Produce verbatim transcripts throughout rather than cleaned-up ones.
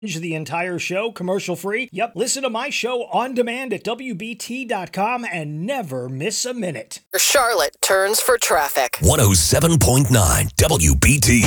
The entire show, commercial free. Yep, listen to my show on demand at W B T dot com and never miss a minute. Charlotte turns for traffic. one oh seven point nine W B T.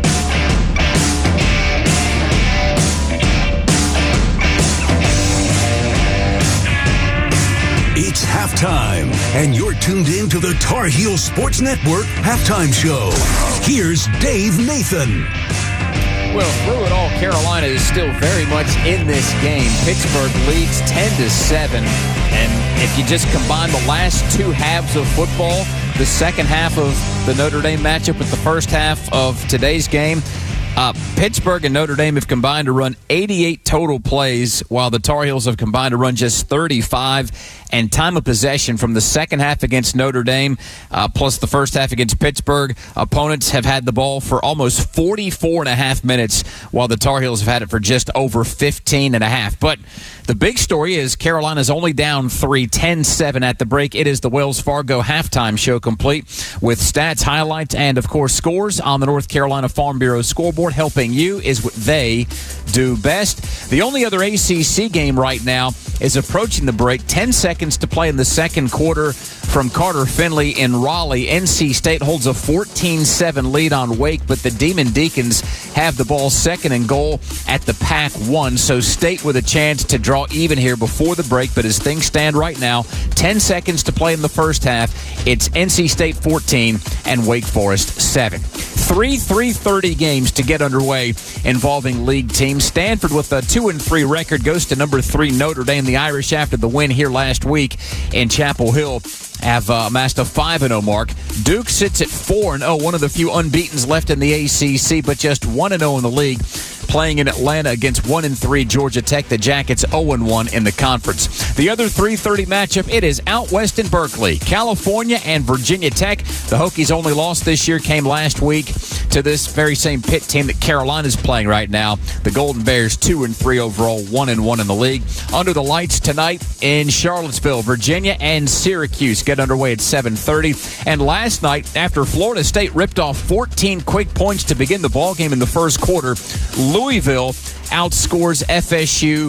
It's halftime, and you're tuned in to the Tar Heel Sports Network Halftime Show. Here's Dave Nathan. Well, through it all, Carolina is still very much in this game. Pittsburgh leads ten to seven, and if you just combine the last two halves of football, the second half of the Notre Dame matchup with the first half of today's game, uh, Pittsburgh and Notre Dame have combined to run eighty-eight total plays, while the Tar Heels have combined to run just thirty-five. And time of possession from the second half against Notre Dame, uh, plus the first half against Pittsburgh, opponents have had the ball for almost forty-four and a half minutes, while the Tar Heels have had it for just over fifteen and a half. But the big story is Carolina's only down three, ten seven at the break. It is the Wells Fargo halftime show, complete with stats, highlights, and, of course, scores on the North Carolina Farm Bureau scoreboard. Helping you is what they do best. The only other A C C game right now is approaching the break. ten seconds to play in the second quarter from Carter Finley in Raleigh. N C State holds a fourteen seven lead on Wake, but the Demon Deacons have the ball second and goal at the Pac one. So State with a chance to draw even here before the break. But as things stand right now, ten seconds to play in the first half. It's N C State fourteen and Wake Forest seven. Three three thirty games to get underway involving league teams. Stanford with a two and three record goes to number three Notre Dame. The Irish, after the win here last week in Chapel Hill, have uh, amassed a five and oh mark. Duke sits at four and oh, one of the few unbeatens left in the A C C, but just one and oh in the league, playing in Atlanta against one and three Georgia Tech. The Jackets oh and one in the conference. The other three thirty matchup, it is out west in Berkeley, California and Virginia Tech. The Hokies' only loss this year came last week to this very same Pitt team that Carolina's playing right now. The Golden Bears two and three overall, one and one in the league. Under the lights tonight in Charlottesville, Virginia and Syracuse get underway at seven thirty. And last night, after Florida State ripped off fourteen quick points to begin the ballgame in the first quarter, Louisville outscores F S U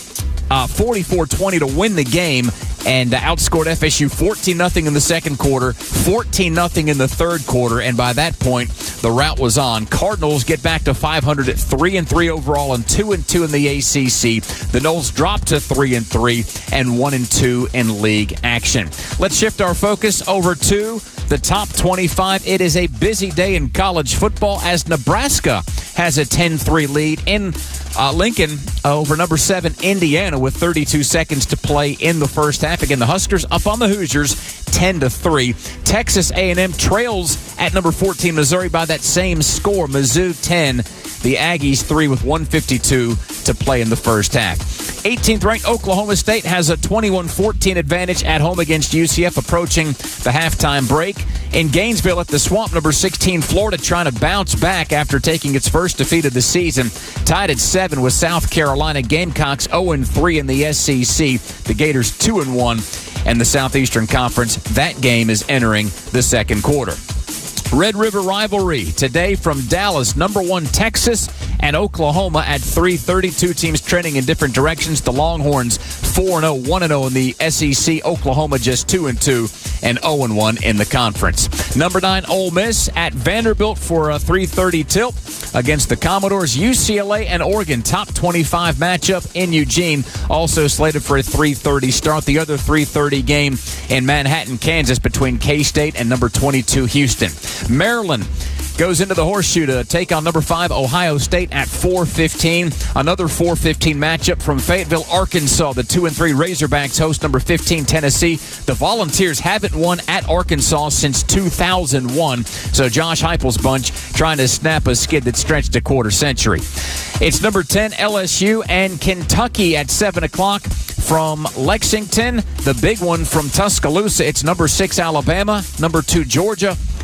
uh, forty-four twenty to win the game, and uh, outscored F S U fourteen nothing in the second quarter, fourteen nothing in the third quarter, and by that point, the rout was on. Cardinals get back to five hundred at three and three overall and two and two in the A C C. The Noles drop to three and three and one and two in league action. Let's shift our focus over to the top twenty-five. It is a busy day in college football as Nebraska has a ten three lead in uh, Lincoln uh, over number seven Indiana with thirty-two seconds to play in the first half. Again, the Huskers up on the Hoosiers ten to three. Texas A and M trails at number fourteen Missouri by that same score. Mizzou ten, the Aggies three with one fifty-two to play in the first half. eighteenth ranked Oklahoma State has a twenty-one fourteen advantage at home against U C F approaching the halftime break. In Gainesville at the Swamp, number sixteen Florida trying to bounce back after taking its first defeat of the season. Tied at seven with South Carolina. Gamecocks oh and three in the S E C. The Gators two and one in the Southeastern Conference. That game is entering the second quarter. Red River rivalry today from Dallas, number one Texas and Oklahoma at three thirty. Two teams trending in different directions. The Longhorns four and oh, one and oh in the S E C. Oklahoma just two and two and oh and one in the conference. Number nine Ole Miss at Vanderbilt for a three thirty tilt against the Commodores. U C L A and Oregon, top twenty-five matchup in Eugene, also slated for a three thirty start. The other three thirty game in Manhattan, Kansas between K-State and number twenty-two Houston. Maryland goes into the Horseshoe to take on number five Ohio State at four fifteen. Another four fifteen matchup from Fayetteville, Arkansas. The two and three Razorbacks host number fifteen Tennessee. The Volunteers haven't won at Arkansas since two thousand one. So Josh Heupel's bunch trying to snap a skid that stretched a quarter century. It's number ten L S U and Kentucky at seven o'clock. From Lexington, the big one from Tuscaloosa, it's number six Alabama, number two Georgia,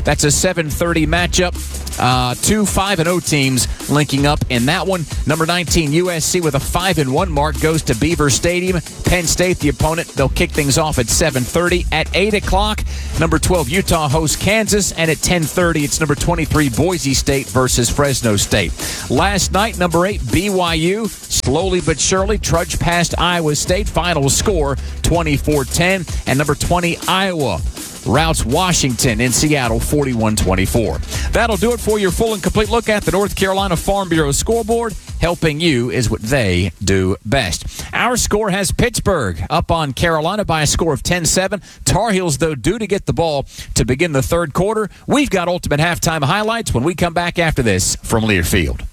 That's a seven thirty matchup. Uh, two five and oh teams linking up in that one. Number nineteen, U S C with a five and one mark goes to Beaver Stadium. Penn State, the opponent. They'll kick things off at seven thirty. At eight o'clock, number twelve, Utah hosts Kansas. And at ten thirty, it's number twenty-three, Boise State versus Fresno State. Last night, number eight, B Y U, slowly but surely trudged past Iowa State. Final score, twenty-four ten. And number twenty, Iowa routs Washington in Seattle, forty-one twenty-four. That'll do it for your full and complete look at the North Carolina Farm Bureau scoreboard. Helping you is what they do best. Our score has Pittsburgh up on Carolina by a score of ten seven. Tar Heels, though, due to get the ball to begin the third quarter. We've got Ultimate Halftime Highlights when we come back after this from Learfield.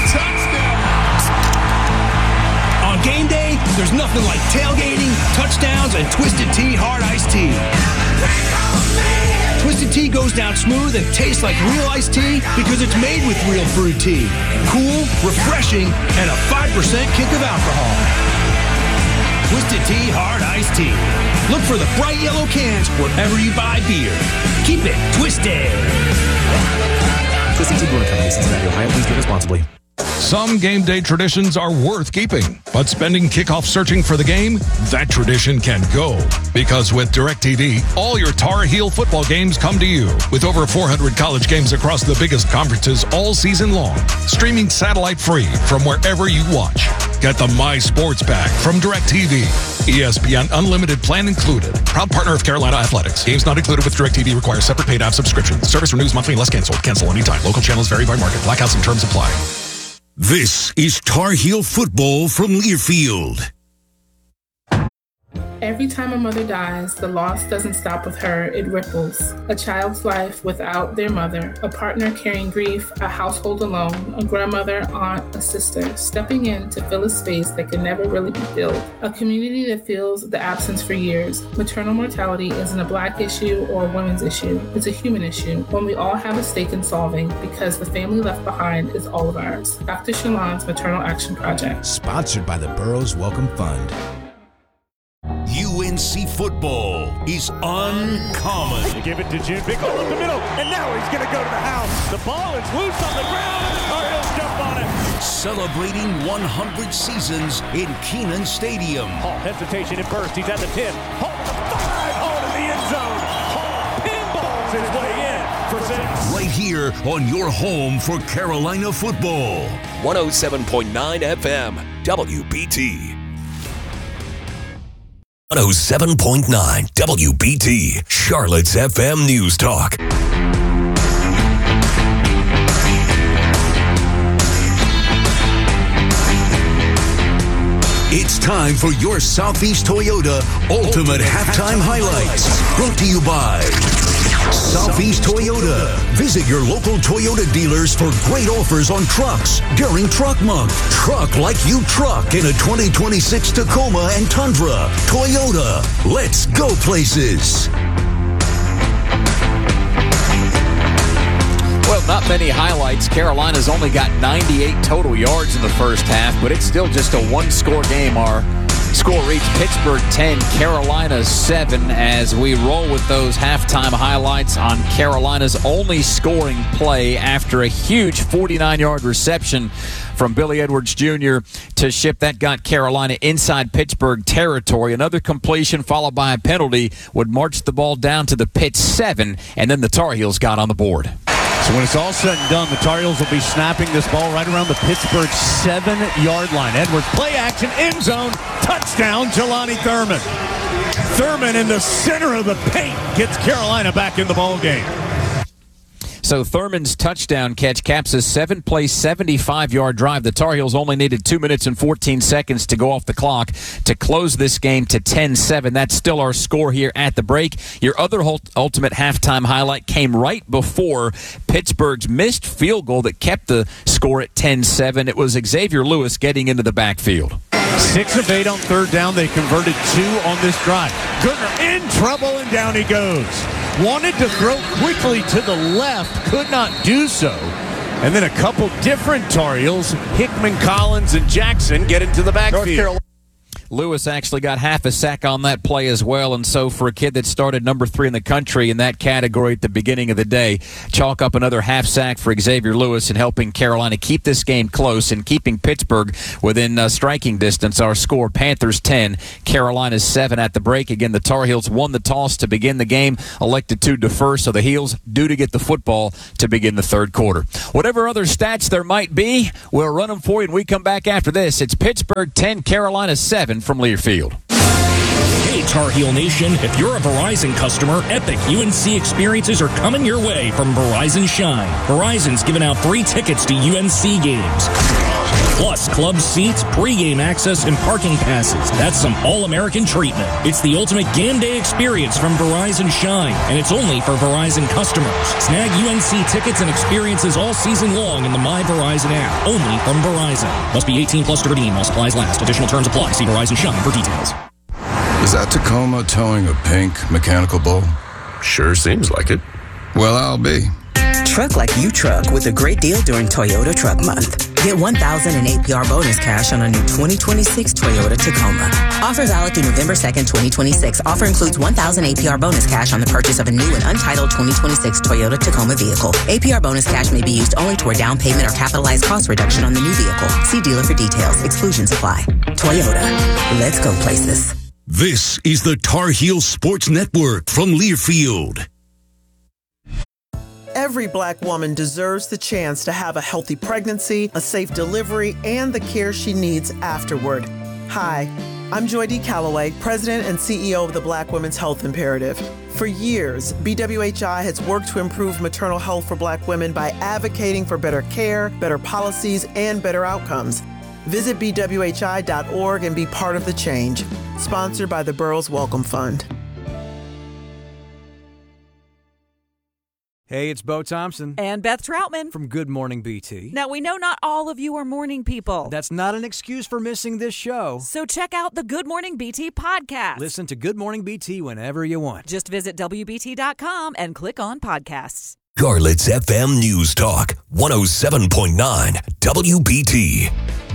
On game day, there's nothing like tailgating, touchdowns, and Twisted Tea Hard Iced Tea. Twisted Tea goes down smooth and tastes like real iced tea because it's made with real fruit tea. Cool, refreshing, and a five percent kick of alcohol. Twisted Tea Hard Iced Tea. Look for the bright yellow cans wherever you buy beer. Keep it twisted. Twisted Tea Brewing Company, Cincinnati, Ohio. Please drink responsibly. Some game day traditions are worth keeping, but spending kickoff searching for the game, that tradition can go. Because with DirecTV, all your Tar Heel football games come to you. With over four hundred college games across the biggest conferences all season long, streaming satellite free from wherever you watch. Get the My Sports Pack from DirecTV. E S P N Unlimited plan included. Proud partner of Carolina Athletics. Games not included with DirecTV require separate paid app subscription. Service renews monthly unless canceled. Cancel anytime. Local channels vary by market. Blackouts and terms apply. This is Tar Heel football from Learfield. Every time a mother dies, the loss doesn't stop with her, it ripples. A child's life without their mother, a partner carrying grief, a household alone, a grandmother, aunt, a sister, stepping in to fill a space that can never really be filled. A community that feels the absence for years. Maternal mortality isn't a Black issue or a women's issue. It's a human issue, one we all have a stake in solving because the family left behind is all of ours. Doctor Shalon's Maternal Action Project. Sponsored by the Burroughs Welcome Fund. U N C football is uncommon. They give it to June. Big hole up the middle, and now he's going to go to the house. The ball is loose on the ground, and the Tar Heels jump on it. Celebrating one hundred seasons in Kenan Stadium. Hall, hesitation at first. He's at the ten. Hall to the five. Hall to the end zone. Hall pinballs his way in for six. Right here on your home for Carolina football. one oh seven point nine F M, W B T. one oh seven point nine W B T, Charlotte's F M News Talk. It's time for your Southeast Toyota Ultimate Halftime Highlights. Brought to you by Southeast Toyota. Visit your local Toyota dealers for great offers on trucks during Truck Month. Truck like you truck in a twenty twenty-six Tacoma and Tundra. Toyota, let's go places. Well, not many highlights. Carolina's only got ninety-eight total yards in the first half, but it's still just a one-score game. Our score reached Pittsburgh ten, Carolina seven, as we roll with those halftime highlights on Carolina's only scoring play after a huge forty-nine-yard reception from Billy Edwards Junior to ship. That got Carolina inside Pittsburgh territory. Another completion followed by a penalty would march the ball down to the Pitt seven, and then the Tar Heels got on the board. So when it's all said and done, the Tar Heels will be snapping this ball right around the Pittsburgh seven-yard line. Edwards, play action, end zone, touchdown, Jelani Thurman. Thurman in the center of the paint gets Carolina back in the ball game. So Thurman's touchdown catch caps a seven-play, seventy-five-yard drive. The Tar Heels only needed two minutes and fourteen seconds to go off the clock to close this game to ten seven. That's still our score here at the break. Your other ultimate halftime highlight came right before Pittsburgh's missed field goal that kept the score at ten seven. It was Xavier Lewis getting into the backfield. Six of eight on third down. They converted two on this drive. Goodner in trouble, and down he goes. Wanted to throw quickly to the left, could not do so. And then a couple different Tar Heels, Hickman, Collins, and Jackson, get into the backfield. Lewis actually got half a sack on that play as well, and so for a kid that started number three in the country in that category at the beginning of the day, chalk up another half sack for Xavier Lewis in helping Carolina keep this game close and keeping Pittsburgh within uh, striking distance. Our score, Panthers ten, Carolina seven at the break. Again, the Tar Heels won the toss to begin the game, elected to defer, so the Heels due to get the football to begin the third quarter. Whatever other stats there might be, we'll run them for you when we come back after this. It's Pittsburgh ten, Carolina seven from Learfield. Hey, Tar Heel Nation, if you're a Verizon customer, epic U N C experiences are coming your way from Verizon Shine. Verizon's giving out free tickets to U N C games, plus club seats, pregame access, and parking passes. That's some all-American treatment. It's the ultimate game day experience from Verizon Shine, and it's only for Verizon customers. Snag U N C tickets and experiences all season long in the My Verizon app, only from Verizon. Must be eighteen plus to redeem while supplies last. Additional terms apply. See Verizon Shine for details. Is that Tacoma towing a pink mechanical bull? Sure seems like it. Well, I'll be. Truck like you truck with a great deal during Toyota Truck Month. Get one thousand dollars in A P R bonus cash on a new twenty twenty-six Toyota Tacoma. Offer valid through November second, twenty twenty-six. Offer includes one thousand dollars A P R bonus cash on the purchase of a new and untitled twenty twenty-six Toyota Tacoma vehicle. A P R bonus cash may be used only toward down payment or capitalized cost reduction on the new vehicle. See dealer for details. Exclusions apply. Toyota. Let's go places. This is the Tar Heel Sports Network from Learfield. Every black woman deserves the chance to have a healthy pregnancy, a safe delivery, and the care she needs afterward. Hi, I'm Joy D. Calloway, President and C E O of the Black Women's Health Imperative. For years, B W H I has worked to improve maternal health for black women by advocating for better care, better policies, and better outcomes. Visit B W H I dot org and be part of the change. Sponsored by the Burroughs Welcome Fund. Hey, it's Bo Thompson. And Beth Troutman. From Good Morning B T. Now, we know not all of you are morning people. That's not an excuse for missing this show. So check out the Good Morning B T podcast. Listen to Good Morning B T whenever you want. Just visit W B T dot com and click on podcasts. Garlett's F M News Talk, one oh seven point nine W B T.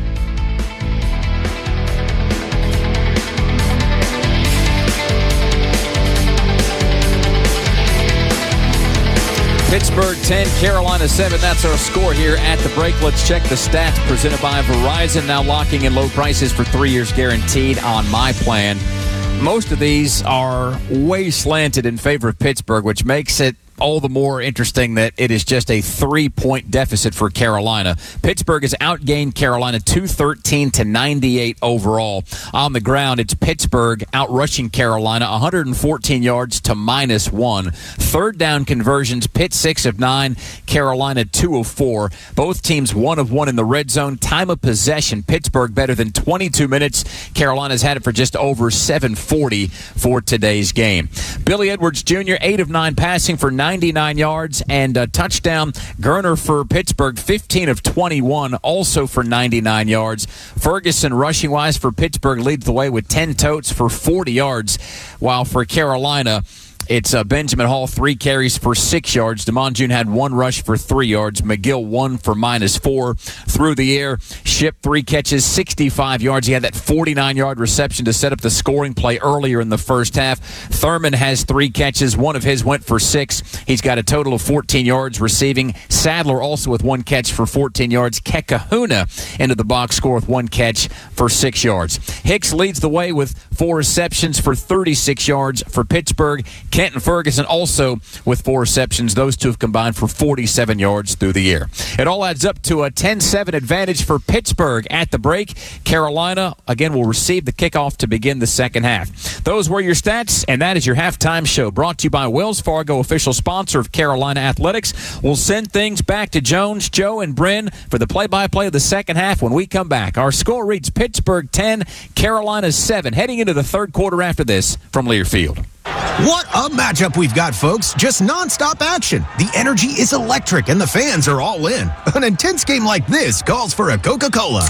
Pittsburgh ten, Carolina seven. That's our score here at the break. Let's check the stats presented by Verizon. Now locking in low prices for three years guaranteed on my plan. Most of these are way slanted in favor of Pittsburgh, which makes it all the more interesting that it is just a three-point deficit for Carolina. Pittsburgh has outgained Carolina two thirteen to ninety-eight overall. On the ground, it's Pittsburgh outrushing Carolina one hundred fourteen yards to minus one. Third down conversions, Pitt six of nine, Carolina two of four. Both teams one of one in the red zone. Time of possession, Pittsburgh better than twenty-two minutes. Carolina's had it for just over seven forty for today's game. Billy Edwards Junior, eight of nine passing for ninety-nine yards and a touchdown. Gerner for Pittsburgh, fifteen of twenty-one, also for ninety-nine yards. Ferguson, rushing-wise for Pittsburgh, leads the way with ten totes for forty yards, while for Carolina, it's uh, Benjamin Hall, three carries for six yards. Damon June had one rush for three yards. McGill, one for minus four. Through the air, Ship, three catches, sixty-five yards. He had that forty-nine-yard reception to set up the scoring play earlier in the first half. Thurman has three catches. One of his went for six. He's got a total of fourteen yards receiving. Sadler also with one catch for fourteen yards. Kekahuna into the box score with one catch for six yards. Hicks leads the way with four receptions for thirty-six yards for Pittsburgh. Kenton Ferguson also with four receptions. Those two have combined for forty-seven yards through the air. It all adds up to a ten seven advantage for Pittsburgh at the break. Carolina, again, will receive the kickoff to begin the second half. Those were your stats, and that is your halftime show. Brought to you by Wells Fargo, official sponsor of Carolina Athletics. We'll send things back to Jones, Joe, and Bryn for the play-by-play of the second half when we come back. Our score reads Pittsburgh ten, Carolina seven. Heading into the third quarter after this from Learfield. What a matchup we've got, folks. Just nonstop action. The energy is electric and the fans are all in. An intense game like this calls for a Coca-Cola.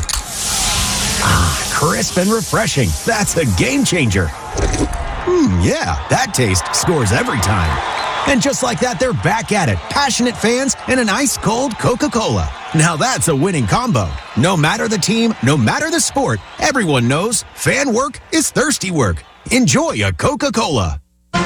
Ah, crisp and refreshing. That's a game changer. Hmm, yeah, that taste scores every time. And just like that, they're back at it. Passionate fans and an ice-cold Coca-Cola. Now that's a winning combo. No matter the team, no matter the sport, everyone knows fan work is thirsty work. Enjoy a Coca-Cola.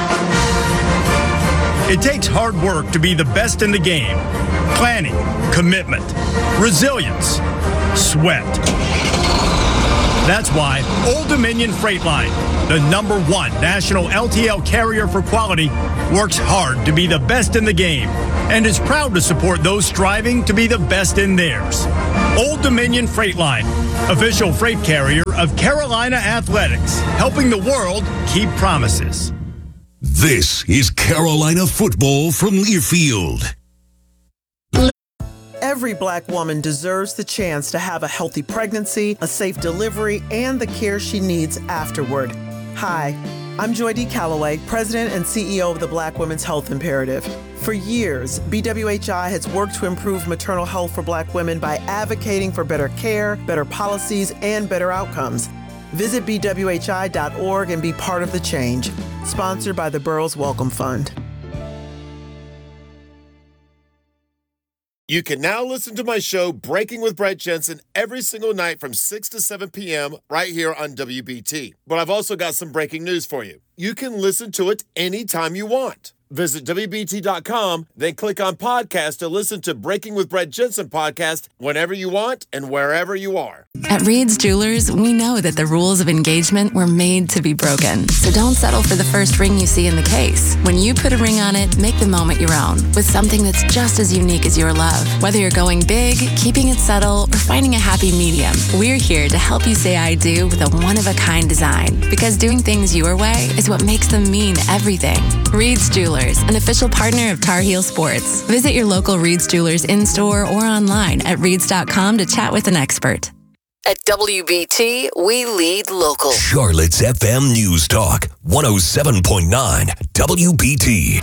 It takes hard work to be the best in the game. Planning, commitment, resilience, sweat. That's why Old Dominion Freight Line, the number one national L T L carrier for quality, works hard to be the best in the game and is proud to support those striving to be the best in theirs. Old Dominion Freight Line, official freight carrier of Carolina Athletics, helping the world keep promises. This is Carolina football from Learfield. Every black woman deserves the chance to have a healthy pregnancy, a safe delivery, and the care she needs afterward. Hi, I'm Joy D. Calloway, President and C E O of the Black Women's Health Imperative. For years, B W H I has worked to improve maternal health for black women by advocating for better care, better policies, and better outcomes. Visit B W H I dot org and be part of the change. Sponsored by the Burroughs Welcome Fund. You can now listen to my show, Breaking with Brett Jensen, every single night from six to seven p.m. right here on W B T. But I've also got some breaking news for you. You can listen to it anytime you want. Visit W B T dot com, then click on podcast to listen to Breaking with Brett Jensen podcast whenever you want and wherever you are. At Reed's Jewelers, we know that the rules of engagement were made to be broken. So don't settle for the first ring you see in the case. When you put a ring on it, make the moment your own with something that's just as unique as your love. Whether you're going big, keeping it subtle, or finding a happy medium, we're here to help you say I do with a one-of-a-kind design. Because doing things your way is what makes them mean everything. Reed's Jewelers, an official partner of Tar Heel Sports. Visit your local Reed's Jewelers in-store or online at reeds dot com to chat with an expert. At W B T, we lead local. Charlotte's F M News Talk, one oh seven point nine W B T.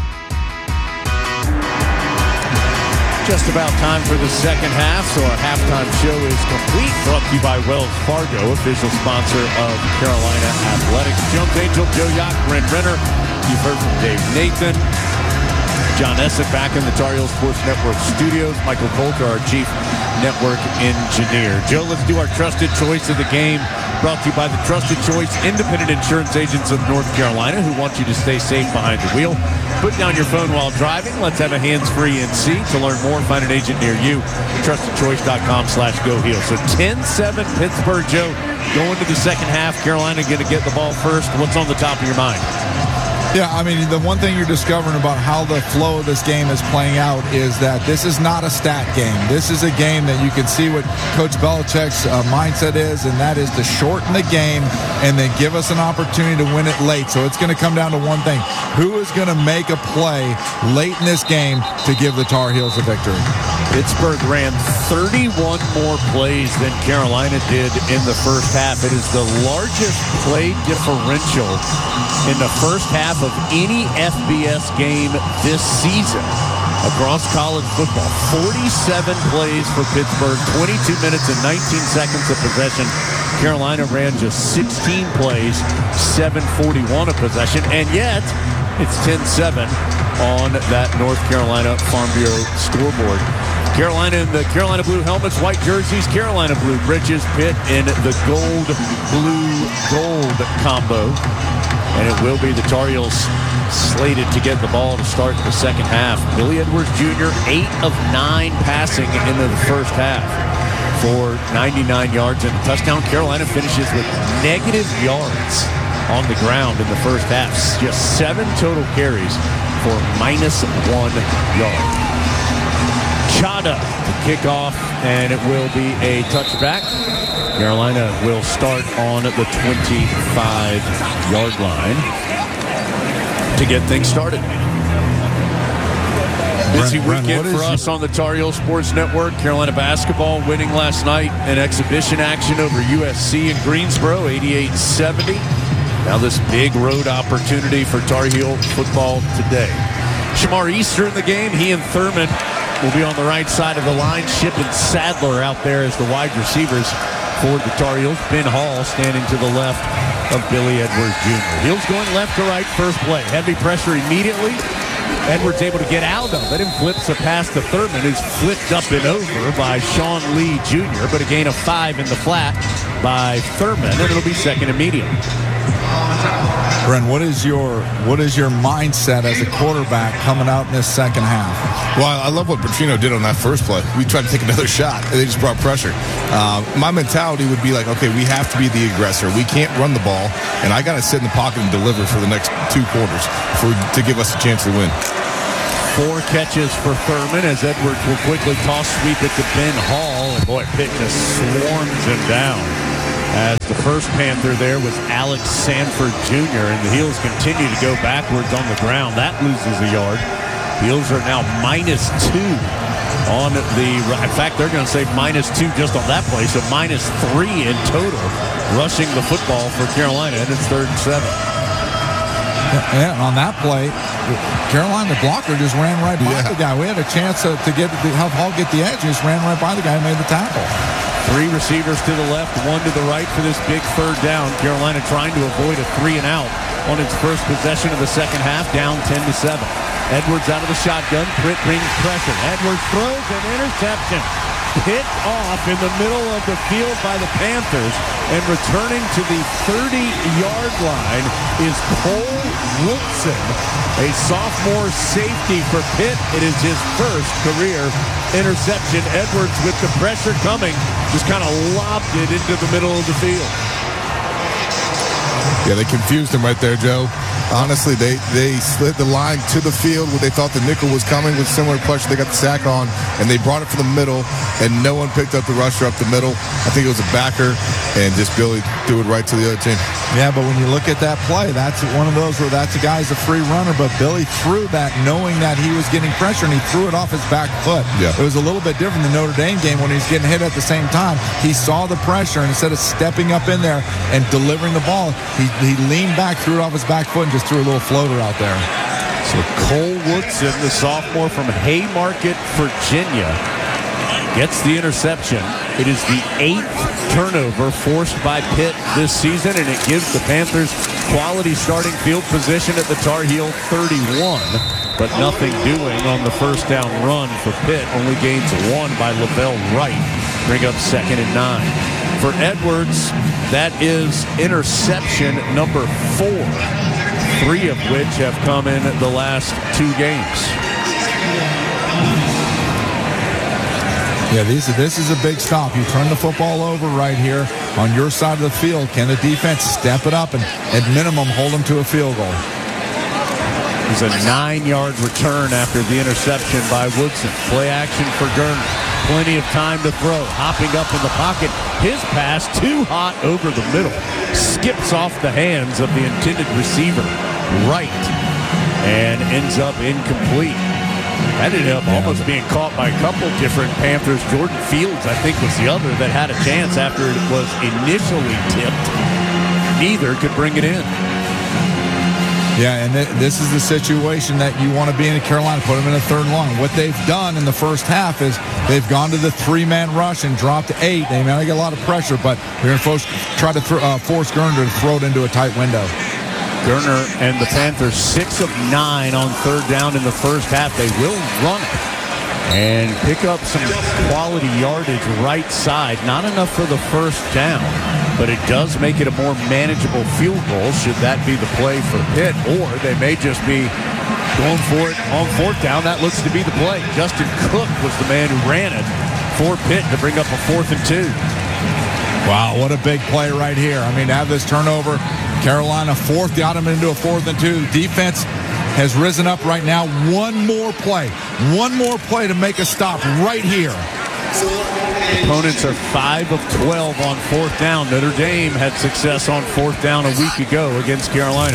Just about time for the second half, so our halftime show is complete. Brought to you by Wells Fargo, official sponsor of Carolina Athletics. Jones Angel, Joe Yacht, Brent Renner. You've heard from Dave Nathan. John Essett back in the Tar Heel Sports Network studios. Michael Coulter, our chief network engineer. Joe, let's do our trusted choice of the game. Brought to you by the Trusted Choice Independent Insurance Agents of North Carolina, who want you to stay safe behind the wheel. Put down your phone while driving. Let's have a hands-free N C. To learn more, find an agent near you. trusted choice dot com slash go heel. So ten seven Pittsburgh, Joe. Going to the second half, Carolina going to get the ball first. What's on the top of your mind? Yeah, I mean, the one thing you're discovering about how the flow of this game is playing out is that this is not a stat game. This is a game that you can see what Coach Belichick's uh, mindset is, and that is to shorten the game and then give us an opportunity to win it late. So it's going to come down to one thing. Who is going to make a play late in this game to give the Tar Heels a victory? Pittsburgh ran thirty-one more plays than Carolina did in the first half. It is the largest play differential in the first half of any F B S game this season across college football. forty-seven plays for Pittsburgh, twenty-two minutes and nineteen seconds of possession. Carolina ran just sixteen plays, seven forty-one of possession, and yet it's ten seven on that North Carolina Farm Bureau scoreboard. Carolina in the Carolina blue helmets, white jerseys, Carolina blue breeches, Pitt in the gold, blue, gold combo. And it will be the Tar Heels slated to get the ball to start the second half. Billy Edwards Junior, eight of nine passing into the first half for ninety-nine yards and a touchdown. Carolina finishes with negative yards on the ground in the first half. Just seven total carries for minus one yard. Chada to kick off, and it will be a touchback. Carolina will start on the twenty-five-yard line to get things started. Busy Brent, weekend Brent, for us on the Tar Heel Sports Network. Carolina basketball winning last night in exhibition action over U S C in Greensboro, eighty-eight seventy. Now this big road opportunity for Tar Heel football today. Shamar Easter in the game. He and Thurman will be on the right side of the line. Ship and Sadler out there as the wide receivers for the Tar Heels. Ben Hall standing to the left of Billy Edwards Junior Heels going left to right, first play. Heavy pressure immediately. Edwards able to get out of it and flips a pass to Thurman, who's flipped up and over by Sean Lee Junior, but a gain of five in the flat by Thurman, and it'll be second and medium. Bren, what is your what is your mindset as a quarterback coming out in this second half? Well, I love what Petrino did on that first play. We tried to take another shot, and they just brought pressure. Uh, my mentality would be like, okay, we have to be the aggressor. We can't run the ball, and I got to sit in the pocket and deliver for the next two quarters for to give us a chance to win. Four catches for Thurman as Edwards will quickly toss sweep it to Ben Hall. And boy, Pitt just swarms him down. As the first Panther there was Alex Sanford Junior And the Heels continue to go backwards on the ground. That loses a yard. Heels are now minus two on the, in fact, they're going to say minus two just on that play, so minus three in total rushing the football for Carolina, and it's third and seven. Yeah, and on that play, Carolina, the blocker, just ran right by yeah. the guy. We had a chance to, to get to have Hall get the edge. He just ran right by the guy and made the tackle. Three receivers to the left, one to the right for this big third down. Carolina trying to avoid a three and out on its first possession of the second half, down ten to seven. Edwards out of the shotgun. Pitt brings pressure. Edwards throws an interception. Picked off in the middle of the field by the Panthers, and returning to the thirty-yard line is Cole Woodson, a sophomore safety for Pitt. It is his first career interception. Edwards, with the pressure coming, just kind of lobbed it into the middle of the field. Yeah, they confused him right there, Joe. Honestly, they, they slid the line to the field where they thought the nickel was coming with similar pressure. They got the sack on, and they brought it from the middle, and no one picked up the rusher up the middle. I think it was a backer, and just Billy threw it right to the other team. Yeah, but when you look at that play, that's one of those where that's a guy's a free runner, but Billy threw that knowing that he was getting pressure, and he threw it off his back foot. Yeah. It was a little bit different than Notre Dame game when he was getting hit at the same time. He saw the pressure, and instead of stepping up in there and delivering the ball, he, he leaned back, threw it off his back foot, and just threw a little floater out there. So Cole Woodson, the sophomore from Haymarket, Virginia, gets the interception. It is the eighth turnover forced by Pitt this season, and it gives the Panthers quality starting field position at the Tar Heel thirty-one. But nothing doing on the first down run for Pitt. Only gains one by Lavelle Wright. Bring up second and nine. For Edwards, that is interception number four, three of which have come in the last two games. Yeah, these, this is a big stop. You turn the football over right here on your side of the field. Can the defense step it up and, at minimum, hold them to a field goal? It's a nine-yard return after the interception by Woodson. Play action for Gurner. Plenty of time to throw. Hopping up in the pocket. His pass too hot over the middle. Skips off the hands of the intended receiver, right, and ends up incomplete. That ended up almost being caught by a couple different Panthers. Jordan Fields, I think, was the other that had a chance after it was initially tipped. Neither could bring it in. Yeah, and th- this is the situation that you want to be in at Carolina, put them in a third and long. What they've done in the first half is they've gone to the three-man rush and dropped eight. They may not get a lot of pressure, but they're going to try to th- uh, force Gurner to throw it into a tight window. Gurner and the Panthers six of nine on third down in the first half. They will run it and pick up some quality yardage right side. Not enough for the first down, but it does make it a more manageable field goal should that be the play for Pitt, or they may just be going for it on fourth down. That looks to be the play. Justin Cook was the man who ran it for Pitt to bring up a fourth and two. Wow, what a big play right here. I mean, to have this turnover, Carolina fourth, got them into a fourth and two. Defense has risen up right now. One more play. One more play to make a stop right here. Opponents are five of twelve on fourth down. Notre Dame had success on fourth down a week ago against Carolina.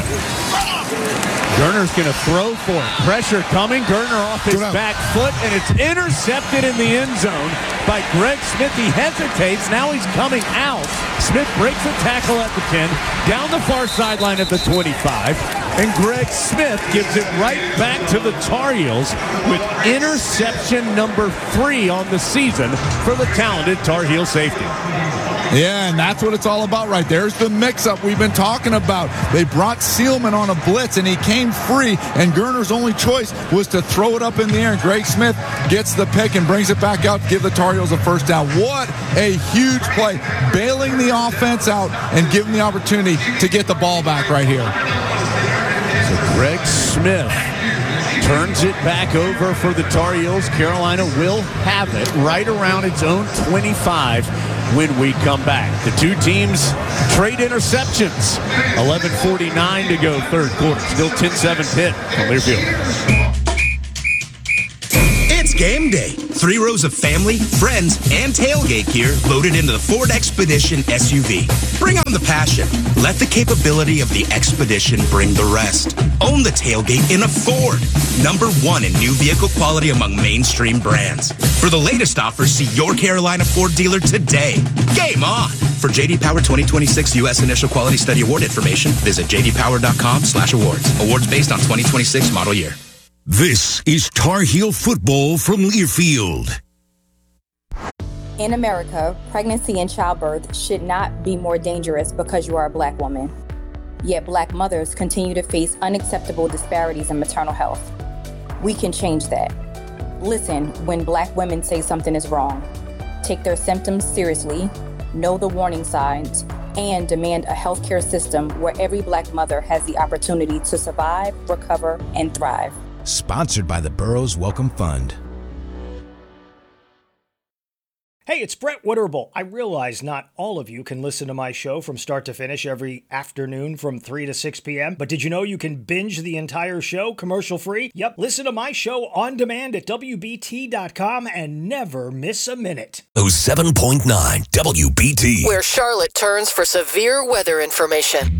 Gurner's going to throw for it. Pressure coming. Gurner off his back foot, and it's intercepted in the end zone by Greg Smith. He hesitates. Now he's coming out. Smith breaks a tackle at the ten, down the far sideline at the twenty-five, and Greg Smith gives it right back to the Tar Heels with interception number three on the season for the talented Tar Heel safety. Yeah, and that's what it's all about right there. There's the mix-up we've been talking about. They brought Seelman on a blitz, and he came free, and Gurner's only choice was to throw it up in the air, and Greg Smith gets the pick and brings it back out to give the Tar Heels a first down. What a huge play, bailing the offense out and giving the opportunity to get the ball back right here. So Greg Smith turns it back over for the Tar Heels. Carolina will have it right around its own twenty-five when we come back. The two teams trade interceptions. eleven forty-nine to go, third quarter. Still ten seven Pitt from Learfield. It's game day. Three rows of family, friends, and tailgate gear loaded into the Ford Expedition S U V. Bring on the passion. Let the capability of the Expedition bring the rest. Own the tailgate in a Ford. Number one in new vehicle quality among mainstream brands. For the latest offers, see your Carolina Ford dealer today. Game on! For J D Power twenty twenty-six U S Initial Quality Study Award information, visit j d power dot com slash awards. Awards based on twenty twenty-six model year. This is Tar Heel football from Learfield. In America, pregnancy and childbirth should not be more dangerous because you are a black woman. Yet black mothers continue to face unacceptable disparities in maternal health. We can change that. Listen when black women say something is wrong. Take their symptoms seriously, know the warning signs, and demand a healthcare system where every black mother has the opportunity to survive, recover, and thrive. Sponsored by the Burroughs Welcome Fund. Hey, it's Brett Witterable. I realize not all of you can listen to my show from start to finish every afternoon from three to six p.m., but did you know you can binge the entire show commercial-free? Yep, listen to my show on demand at W B T dot com and never miss a minute. oh seven point nine W B T. Where Charlotte turns for severe weather information.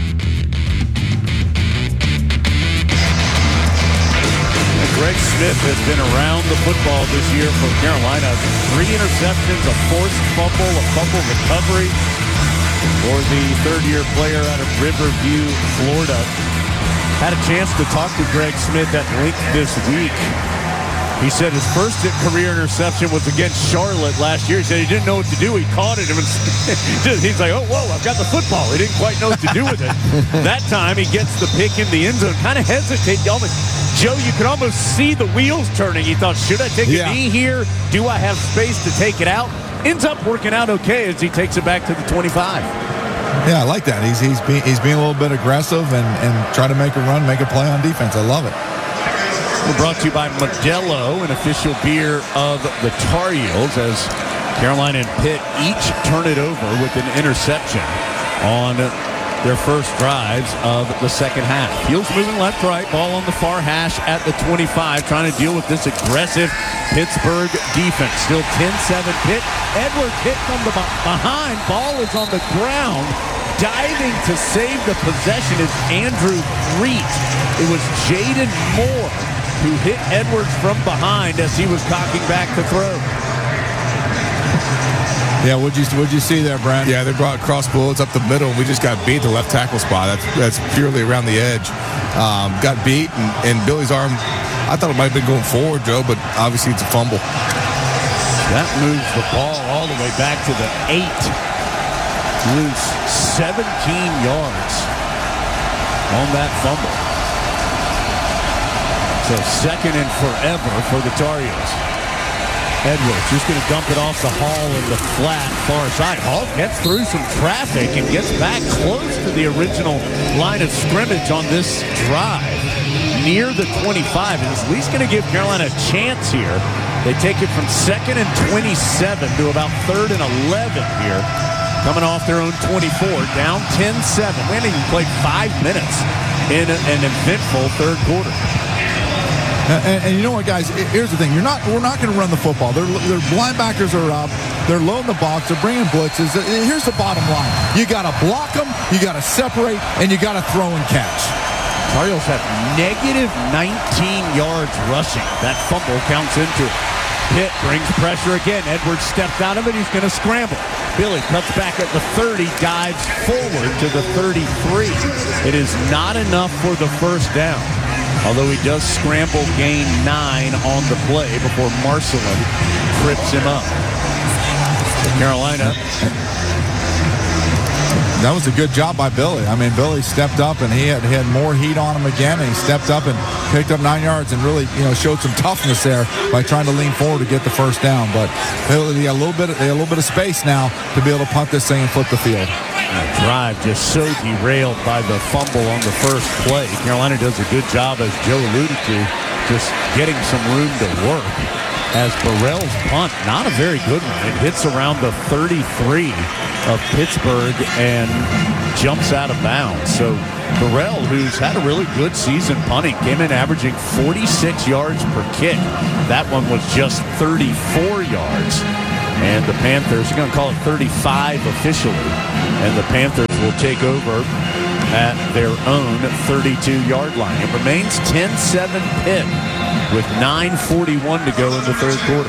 Greg Smith has been around the football this year for Carolina. Three interceptions, a forced fumble, a fumble recovery for the third-year player out of Riverview, Florida. Had a chance to talk to Greg Smith at length this week. He said his first career interception was against Charlotte last year. He said he didn't know what to do. He caught it. And he's like, oh, whoa, I've got the football. He didn't quite know what to do with it. That time he gets the pick in the end zone. Kind of hesitated. Almost, Joe, you could almost see the wheels turning. He thought, should I take yeah. a knee here? Do I have space to take it out? Ends up working out okay as he takes it back to the twenty-five. Yeah, I like that. He's he's being, he's being a little bit aggressive and, and try to make a run, make a play on defense. I love it. We're brought to you by Modelo, an official beer of the Tar Heels, as Carolina and Pitt each turn it over with an interception on their first drives of the second half. Heels moving left, right, ball on the far hash at the twenty-five, trying to deal with this aggressive Pittsburgh defense. Still ten seven Pitt. Edwards hit from the behind. Ball is on the ground. Diving to save the possession is Andrew Reed. It was Jaden Moore who hit Edwards from behind as he was cocking back to throw. Yeah, what'd you, what'd you see there, Brad? Yeah, they brought cross bullets up the middle, and we just got beat the left tackle spot. That's that's purely around the edge. Um, got beat, and, and Billy's arm, I thought it might have been going forward, Joe, but obviously it's a fumble. That moves the ball all the way back to the eight. Lose seventeen yards on that fumble. So second and forever for the Tar Heels. Edwards just going to dump it off the Hall in the flat far side. Hall gets through some traffic and gets back close to the original line of scrimmage on this drive. Near the twenty-five, and is at least going to give Carolina a chance here. They take it from second and twenty-seven to about third and eleven here. Coming off their own twenty-four, down ten seven. We haven't even played five minutes in an eventful third quarter. And, and you know what, guys? Here's the thing: you're not. We're not going to run the football. Their, their linebackers are up. They're low in the box. They're bringing blitzes. Here's the bottom line: you got to block them, you got to separate, and you got to throw and catch. Tar Heels have negative nineteen yards rushing. That fumble counts into it. Pitt brings pressure again. Edwards steps out of it. He's going to scramble. Billy cuts back at the thirty, dives forward to the thirty-three. It is not enough for the first down. Although he does scramble, gain nine on the play before Marcelin trips him up. So Carolina That was a good job by Billy. I mean, Billy stepped up, and he had, he had more heat on him again, and he stepped up and picked up nine yards and really, you know, showed some toughness there by trying to lean forward to get the first down. But they got a little bit, they got a little bit of space now to be able to punt this thing and flip the field. That drive just so derailed by the fumble on the first play. Carolina does a good job, as Joe alluded to, just getting some room to work. As Burrell's punt, not a very good one. It hits around the thirty-three of Pittsburgh and jumps out of bounds. So Burrell, who's had a really good season punting, came in averaging forty-six yards per kick. That one was just thirty-four yards. And the Panthers are going to call it thirty-five officially. And the Panthers will take over at their own thirty-two-yard line. It remains ten seven Pitt with nine forty-one to go in the third quarter.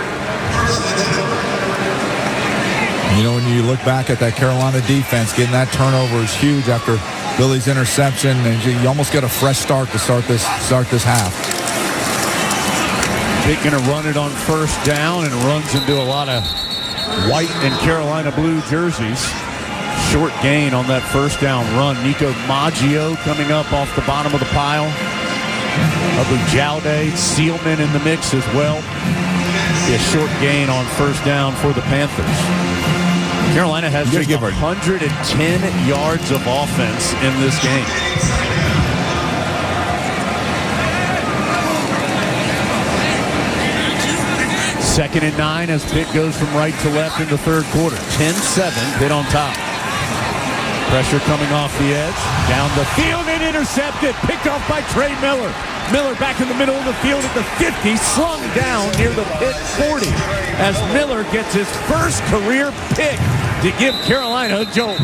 You know, when you look back at that Carolina defense, getting that turnover is huge after Billy's interception, and you almost get a fresh start to start this start this half. Pitt going to run it on first down, and runs into a lot of white and Carolina blue jerseys. Short gain on that first down run. Nico Maggio coming up off the bottom of the pile. Abu Jaude, Sealman in the mix as well. Be a short gain on first down for the Panthers. Carolina has just one hundred ten yards of offense in this game. Second and nine as Pitt goes from right to left in the third quarter. ten seven, Pitt on top. Pressure coming off the edge. Down the field and intercepted. Picked off by Trey Miller. Miller back in the middle of the field at the fifty. Slung down near the Pitt forty. As Miller gets his first career pick to give Carolina a jolt.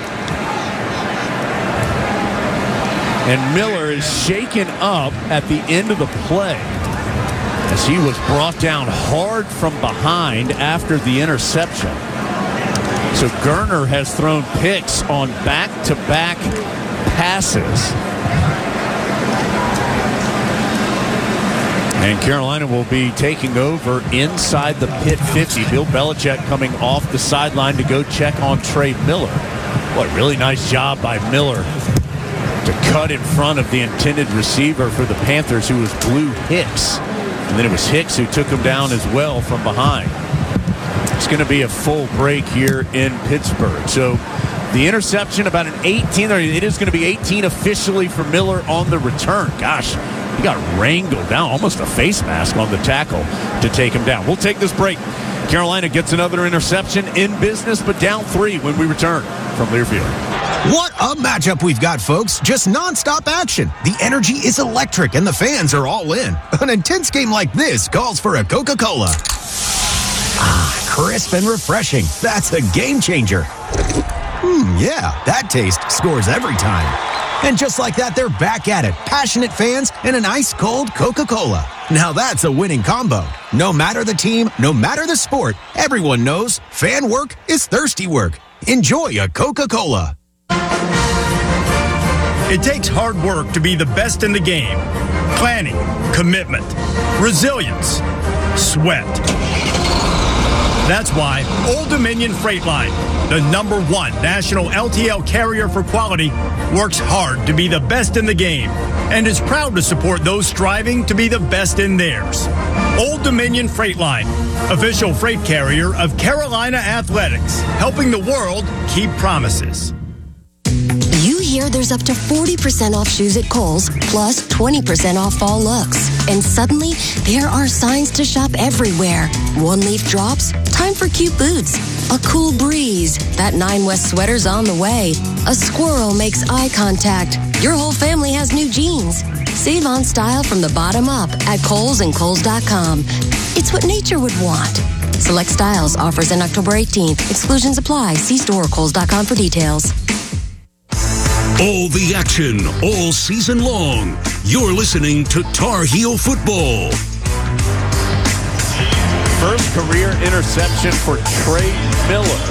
And Miller is shaken up at the end of the play, as he was brought down hard from behind after the interception. So Gerner has thrown picks on back-to-back passes. And Carolina will be taking over inside the Pitt fifty. Bill Belichick coming off the sideline to go check on Trey Miller. What a really nice job by Miller to cut in front of the intended receiver for the Panthers, who was Blue Hicks. And then it was Hicks who took him down as well from behind. It's going to be a full break here in Pittsburgh. So the interception, about an eighteen, or it is going to be eighteen officially for Miller on the return. Gosh, he got wrangled down, almost a face mask on the tackle to take him down. We'll take this break. Carolina gets another interception in business, but down three when we return from Learfield. What a matchup we've got, folks. Just nonstop action. The energy is electric and the fans are all in. An intense game like this calls for a Coca-Cola. Ah, crisp and refreshing. That's a game changer. Hmm, yeah, that taste scores every time. And just like that, they're back at it. Passionate fans and an ice-cold Coca-Cola. Now that's a winning combo. No matter the team, no matter the sport, everyone knows fan work is thirsty work. Enjoy a Coca-Cola. It takes hard work to be the best in the game. Planning, commitment, resilience, sweat. That's why Old Dominion Freight Line, the number one national L T L carrier for quality, works hard to be the best in the game and is proud to support those striving to be the best in theirs. Old Dominion Freight Line, official freight carrier of Carolina Athletics, helping the world keep promises. You hear there's up to forty percent off shoes at Kohl's, plus twenty percent off fall looks. And suddenly, there are signs to shop everywhere. One leaf drops, time for cute boots. A cool breeze, that Nine West sweater's on the way. A squirrel makes eye contact. Your whole family has new jeans. Save on style from the bottom up at Kohl's and Kohl's dot com. It's what nature would want. Select styles, offers in October eighteenth. Exclusions apply. See store or Kohl's dot com for details. All the action, all season long. You're listening to Tar Heel Football. First career interception for Trey Miller.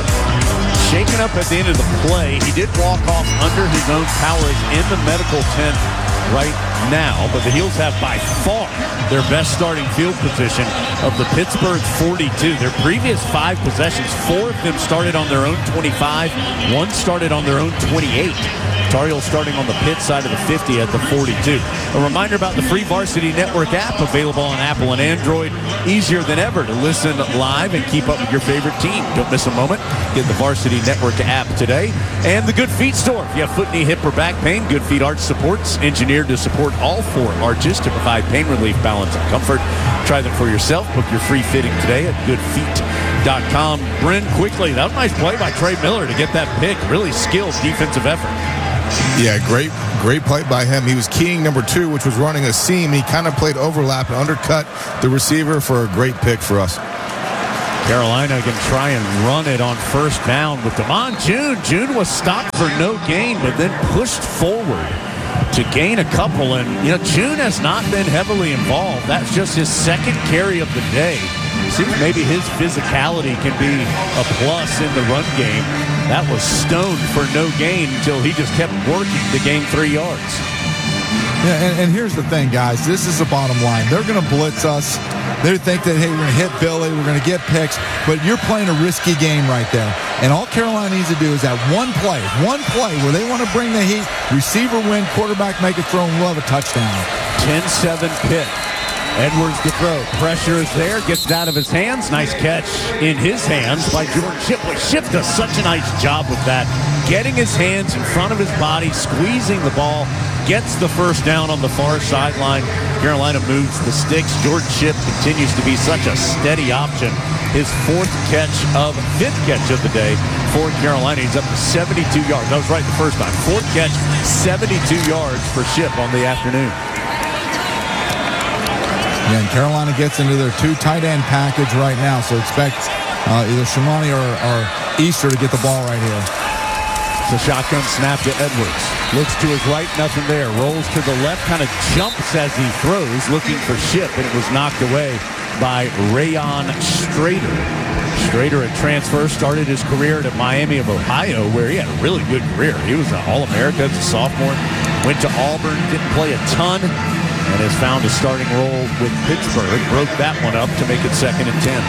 Shaken up at the end of the play. He did walk off under his own powers in the medical tent right now, but the Heels have by far their best starting field position of the Pittsburgh forty-two. Their previous five possessions, four of them started on their own twenty-five, one started on their own twenty-eight. Tar Heels starting on the Pitt side of the fifty at the forty-two. A reminder about the free Varsity Network app available on Apple and Android. Easier than ever to listen live and keep up with your favorite team. Don't miss a moment. Get the Varsity Network app today. And the Good Feet store. If you have foot, knee, hip, or back pain, Good Feet Arch Supports, engineered to support all four arches to provide pain relief, balance, and comfort. Try them for yourself. Book your free fitting today at good feet dot com. Bryn, quickly, that was a nice play by Trey Miller to get that pick. Really skilled defensive effort. Yeah, great, great play by him. He was keying number two, which was running a seam. He kind of played overlap and undercut the receiver for a great pick for us. Carolina can try and run it on first down with Damon June. June was stopped for no gain, but then pushed forward to gain a couple. And, you know, June has not been heavily involved. That's just his second carry of the day. Seems maybe his physicality can be a plus in the run game. That was stoned for no gain until he just kept working to gain three yards. Yeah, and, and here's the thing, guys. This is the bottom line. They're going to blitz us. They think that, hey, we're going to hit Billy, we're going to get picks, but you're playing a risky game right there. And all Carolina needs to do is that one play, one play where they want to bring the heat, receiver win, quarterback make a throw, and we'll have a touchdown. ten seven Pitt. Edwards to throw. Pressure is there. Gets it out of his hands. Nice catch in his hands by Jordan Shipp. Shipp does such a nice job with that. Getting his hands in front of his body, squeezing the ball, gets the first down on the far sideline. Carolina moves the sticks. Jordan Shipp continues to be such a steady option. His fourth catch of, fifth catch of the day for Carolina. He's up to seventy-two yards. That was right the first time. Fourth catch, seventy-two yards for Shipp on the afternoon. Yeah, and Carolina gets into their two tight end package right now, so expect uh, either Shimani or, or Easter to get the ball right here. The shotgun snap to Edwards. Looks to his right, nothing there. Rolls to the left, kind of jumps as he throws, looking for Shipp, and it was knocked away by Rayon Strader. Strader, a transfer, started his career at Miami of Ohio, where he had a really good career. He was an All-America as a sophomore. Went to Auburn, didn't play a ton, and has found a starting role with Pittsburgh. Broke that one up to make it second and ten.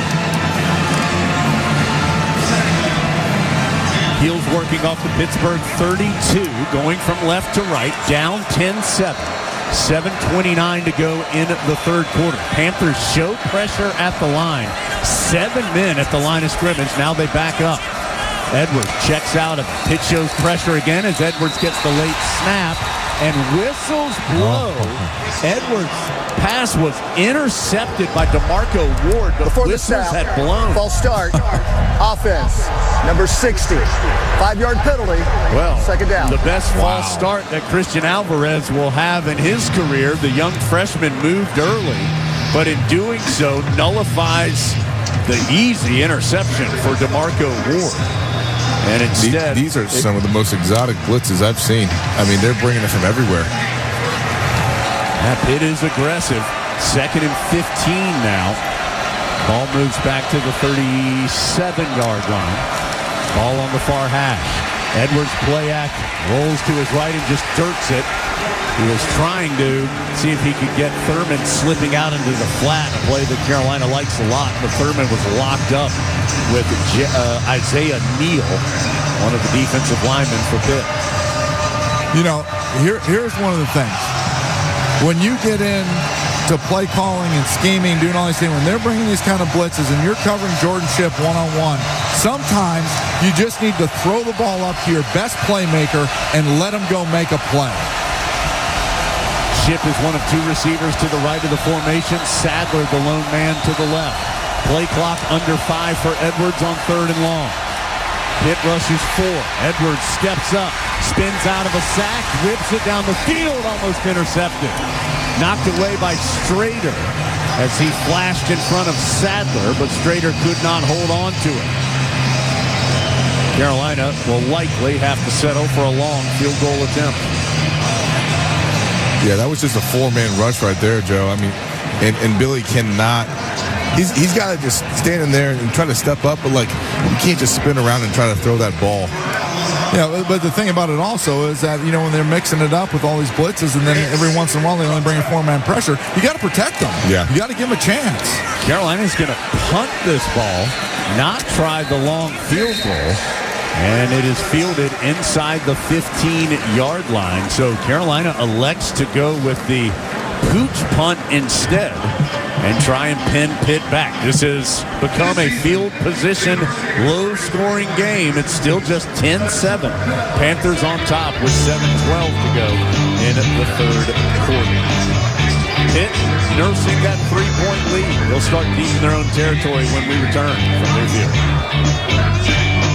Heels working off the Pittsburgh thirty-two, going from left to right, down ten seven. seven twenty-nine to go in the third quarter. Panthers show pressure at the line. Seven men at the line of scrimmage. Now they back up. Edwards checks out of it. Pitt shows pressure again as Edwards gets the late snap and whistles blow. Edwards' pass was intercepted by DeMarco Ward. The Before whistles the snap, had blown. False start. Offense, number sixty. Five-yard penalty. Well, second down. The best Wow. false start that Christian Alvarez will have in his career. The young freshman moved early, but in doing so nullifies the easy interception for DeMarco Ward. And instead, these, these are some of the most exotic blitzes I've seen. I mean, they're bringing it from everywhere. That Pitt is aggressive. Second and fifteen now. Ball moves back to the thirty-seven-yard line. Ball on the far hash. Edwards play act, rolls to his right and just dirts it. He was trying to see if he could get Thurman slipping out into the flat, a play that Carolina likes a lot, but Thurman was locked up with uh, Isaiah Neal, one of the defensive linemen for Pitt. You know, here here's one of the things. When you get in to play calling and scheming, doing all these things, when they're bringing these kind of blitzes and you're covering Jordan Shipp one-on-one, sometimes you just need to throw the ball up to your best playmaker and let him go make a play. Shipp is one of two receivers to the right of the formation. Sadler, the lone man, to the left. Play clock under five for Edwards on third and long. Pitt rushes four. Edwards steps up, spins out of a sack, whips it down the field, almost intercepted. Knocked away by Strader as he flashed in front of Sadler, but Strader could not hold on to it. Carolina will likely have to settle for a long field goal attempt. Yeah, that was just a four-man rush right there, Joe. I mean, and, and Billy cannot. He's he's got to just stand in there and try to step up, but like you can't just spin around and try to throw that ball. Yeah, but the thing about it also is that, you know, when they're mixing it up with all these blitzes and then every once in a while they only bring a four-man pressure, you got to protect them. Yeah. You got to give them a chance. Carolina's going to punt this ball, not try the long field goal, and it is fielded inside the fifteen-yard line. So Carolina elects to go with the pooch punt instead and try and pin Pitt back. This has become a field position, low-scoring game. It's still just ten seven. Panthers on top with seven twelve to go in the third quarter. Pitt nursing that three-point lead. They'll start deep in their own territory when we return from Learfield.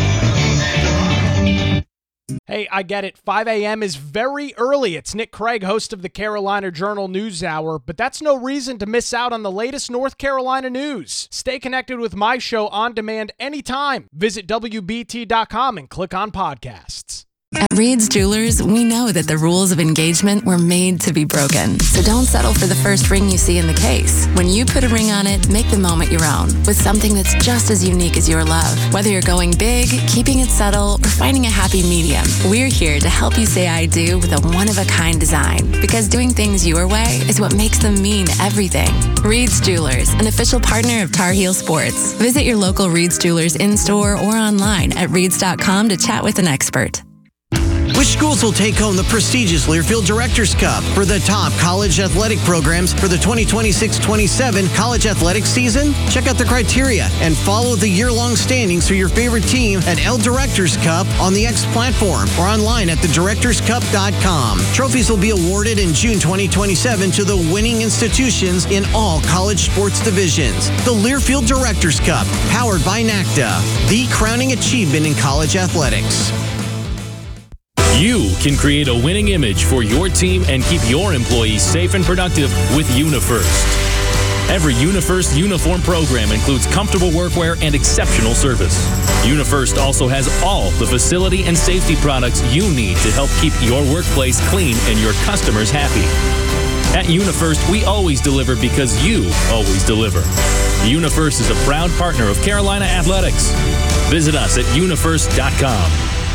Hey, I get it. five a.m. is very early. It's Nick Craig, host of the Carolina Journal News Hour, but that's no reason to miss out on the latest North Carolina news. Stay connected with my show on demand anytime. Visit W B T dot com and click on podcasts. At Reed's Jewelers, we know that the rules of engagement were made to be broken. So don't settle for the first ring you see in the case. When you put a ring on it, make the moment your own with something that's just as unique as your love. Whether you're going big, keeping it subtle, or finding a happy medium, we're here to help you say I do with a one-of-a-kind design. Because doing things your way is what makes them mean everything. Reed's Jewelers, an official partner of Tar Heel Sports. Visit your local Reed's Jewelers in-store or online at reeds dot com to chat with an expert. Which schools will take home the prestigious Learfield Directors Cup? For the top college athletic programs for the twenty twenty-six twenty-seven college athletic season? Check out the criteria and follow the year-long standings for your favorite team at L Directors Cup on the X platform or online at the directors cup dot com. Trophies will be awarded in June twenty twenty-seven to the winning institutions in all college sports divisions. The Learfield Directors Cup, powered by NACDA, the crowning achievement in college athletics. You can create a winning image for your team and keep your employees safe and productive with UniFirst. Every UniFirst uniform program includes comfortable workwear and exceptional service. UniFirst also has all the facility and safety products you need to help keep your workplace clean and your customers happy. At UniFirst, we always deliver because you always deliver. UniFirst is a proud partner of Carolina Athletics. Visit us at unifirst dot com.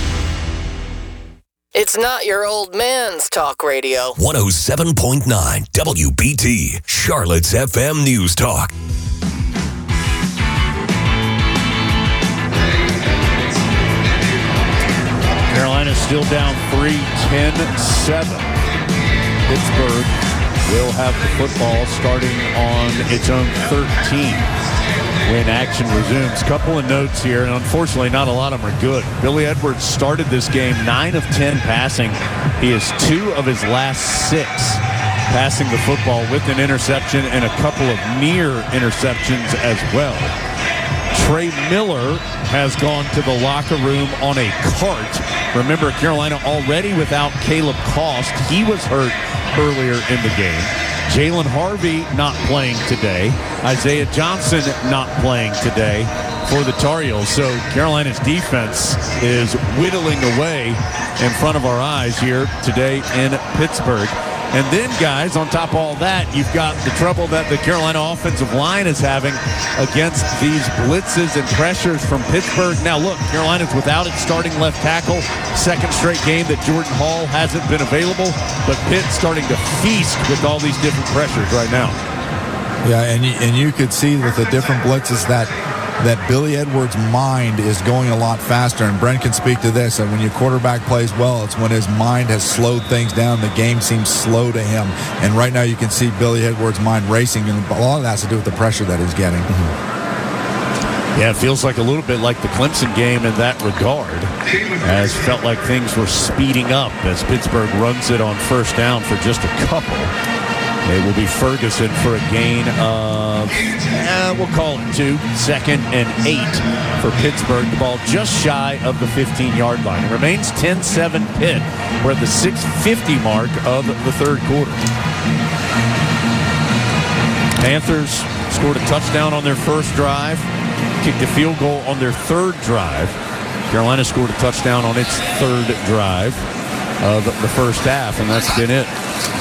It's not your old man's talk radio. one oh seven point nine W B T, Charlotte's F M News Talk. Carolina's still down three, ten seven. Pittsburgh will have the football starting on its own thirteen when action resumes. Couple of notes here, and unfortunately not a lot of them are good. Billy Edwards started this game nine of ten passing. He is two of his last six passing the football with an interception and a couple of near interceptions as well. Trey Miller has gone to the locker room on a cart. Remember, Carolina already without Caleb Cost. He was hurt earlier in the game. Jalen Harvey not playing today. Isaiah Johnson not playing today for the Tar Heels. So Carolina's defense is whittling away in front of our eyes here today in Pittsburgh. And then, guys, on top of all that, you've got the trouble that the Carolina offensive line is having against these blitzes and pressures from Pittsburgh. Now, look, Carolina's without its starting left tackle. Second straight game that Jordan Hall hasn't been available. But Pitt's starting to feast with all these different pressures right now. Yeah, and you, and you could see with the different blitzes that that Billy Edwards' mind is going a lot faster, and Brent can speak to this, and when your quarterback plays well, it's when his mind has slowed things down. The game seems slow to him, and right now you can see Billy Edwards' mind racing, and a lot of that has to do with the pressure that he's getting. Mm-hmm. Yeah, it feels like a little bit like the Clemson game in that regard, as felt like things were speeding up as Pittsburgh runs it on first down for just a couple. It will be Ferguson for a gain of, eh, we'll call it two, second and eight for Pittsburgh. The ball just shy of the fifteen-yard line. It remains ten seven Pitt. We're at the six fifty mark of the third quarter. Panthers scored a touchdown on their first drive, kicked a field goal on their third drive. Carolina scored a touchdown on its third drive of the first half, and that's been it.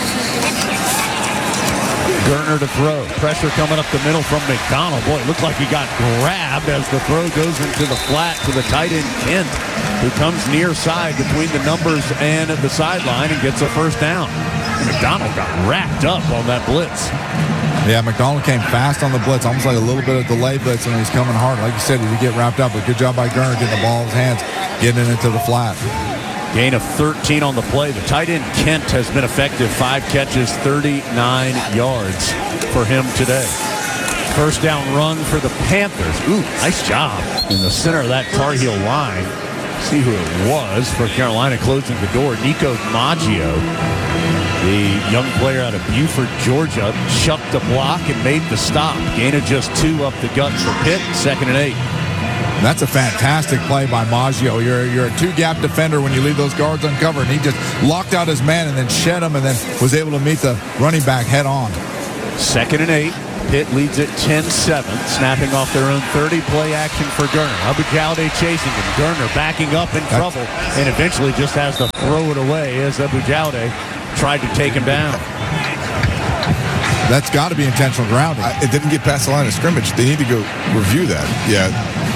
Gerner to throw. Pressure coming up the middle from McDonald. Boy, it looked like he got grabbed as the throw goes into the flat to the tight end, Kent. who comes near side between the numbers and the sideline and gets a first down. McDonald got racked up on that blitz. Yeah, McDonald came fast on the blitz, almost like a little bit of delay blitz, and he's coming hard. Like you said, he did get wrapped up, but good job by Gurner getting the ball in his hands, getting it into the flat. Gain of thirteen on the play. The tight end Kent has been effective. Five catches, thirty-nine yards for him today. First down run for the Panthers. Ooh, nice job in the center of that Tar Heel line. See who it was for Carolina closing the door. Nico Maggio, the young player out of Buford, Georgia, chucked the block and made the stop. Gain of just two up the gut for Pitt. Second and eight. That's a fantastic play by Maggio. You're, you're a two-gap defender when you leave those guards uncovered, and he just locked out his man and then shed him and then was able to meet the running back head on. Second and eight. Pitt leads at ten seven, snapping off their own thirty. Play action for Gurner. Abujamra chasing him. Gurner backing up in trouble and eventually just has to throw it away as Abujamra tried to take him down. That's got to be intentional grounding. I, it didn't get past the line of scrimmage. They need to go review that. Yeah.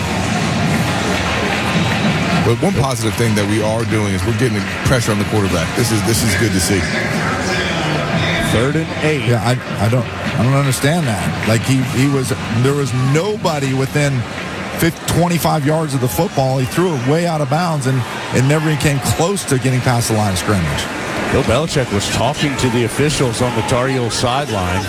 But one positive thing that we are doing is we're getting pressure on the quarterback. This is this is good to see. Third and eight. Yeah, I, I don't I don't understand that. Like he, he was there was nobody within twenty-five yards of the football. He threw it way out of bounds and it never even came close to getting past the line of scrimmage. Bill Belichick was talking to the officials on the Tar Heels sideline,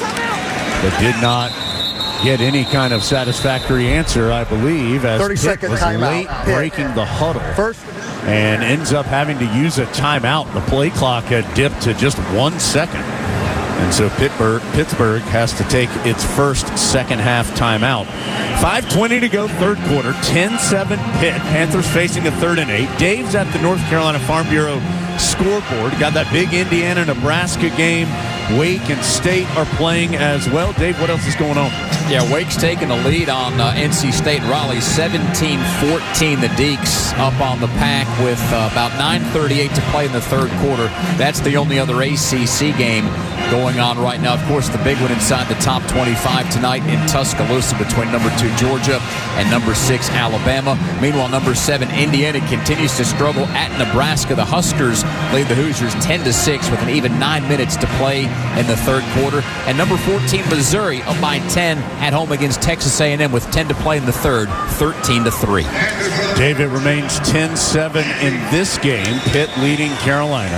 but did not get any kind of satisfactory answer, I believe, as thirty second was timeout. late breaking the huddle. First. And ends up having to use a timeout. The play clock had dipped to just one second. And so Pittsburgh, Pittsburgh has to take its first second half timeout. five twenty to go, third quarter, ten seven Pitt. Panthers facing a third and eight. Dave's at the North Carolina Farm Bureau scoreboard. Got that big Indiana-Nebraska game. Wake and State are playing as well. Dave, what else is going on? Yeah, Wake's taking the lead on uh, N C State and Raleigh, seventeen fourteen. The Deacs up on the pack with uh, about nine thirty-eight to play in the third quarter. That's the only other A C C game going on right now. Of course, the big one inside the top twenty-five tonight in Tuscaloosa between number two Georgia and number six Alabama. Meanwhile, number seven Indiana continues to struggle at Nebraska. The Huskers lead the Hoosiers ten to six with an even nine minutes to play in the third quarter. And number fourteen Missouri up by ten at home against Texas A and M with ten to play in the third, thirteen to three. David remains ten seven in this game. Pitt leading Carolina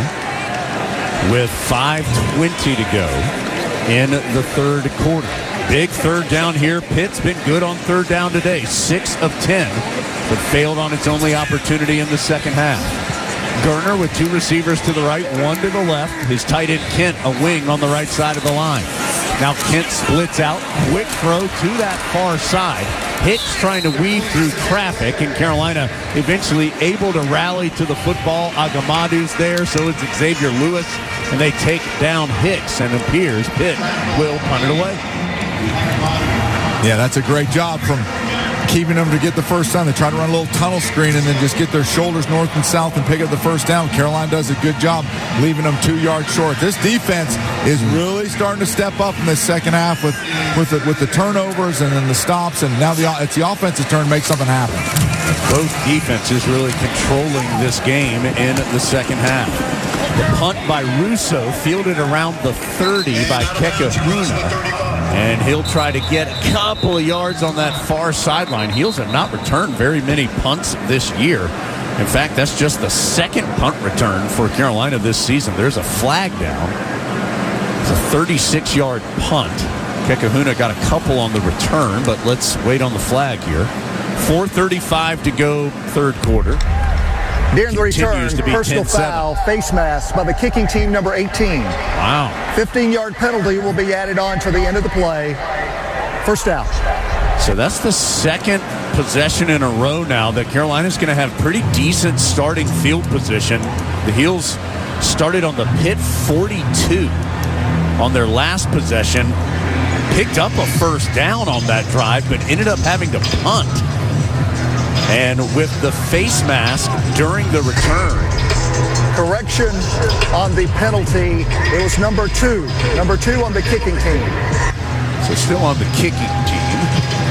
with five twenty to go in the third quarter. Big third down here. Pitt's been good on third down today. six of ten, but failed on its only opportunity in the second half. Gurner with two receivers to the right, one to the left. His tight end Kent, a wing on the right side of the line. Now Kent splits out, quick throw to that far side. Hicks trying to weave through traffic, and Carolina eventually able to rally to the football. Agamadu's there, so is Xavier Lewis, and they take down Hicks, and it appears Pitt will punt it away. Yeah, that's a great job from keeping them to get the first down. They try to run a little tunnel screen and then just get their shoulders north and south and pick up the first down. Carolina does a good job leaving them two yards short. This defense is really starting to step up in this second half with with the, with the turnovers and then the stops, and now the it's the offensive turn to make something happen. Both defenses really controlling this game in the second half. The punt by Russo, fielded around the thirty by Kekahuna. And he'll try to get a couple of yards on that far sideline. Heels have not returned very many punts this year. In fact, that's just the second punt return for Carolina this season. There's a flag down. It's a thirty-six yard punt. Kekahuna got a couple on the return, but let's wait on the flag here. four thirty-five to go, third quarter. During the return, personal foul, face mask by the kicking team, number eighteen. Wow. fifteen yard penalty will be added on to the end of the play. First down. So that's the second possession in a row now that Carolina's going to have pretty decent starting field position. The Heels started on the Pitt forty-two on their last possession. Picked up a first down on that drive, but ended up having to punt. And with the face mask during the return. Correction on the penalty. It was number two. Number two on the kicking team. So still on the kicking team.